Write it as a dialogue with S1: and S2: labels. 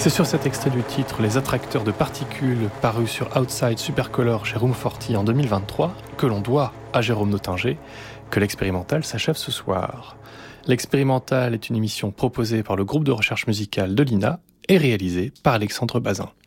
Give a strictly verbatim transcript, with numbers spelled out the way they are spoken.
S1: C'est sur cet extrait du titre « Les attracteurs de particules » paru sur Outside Supercolor chez Room quarante en deux mille vingt-trois, que l'on doit à Jérôme Nottinger, que l'expérimental s'achève ce soir. L'expérimental est une émission proposée par le groupe de recherche musicale de l'I N A et réalisée par Alexandre Bazin.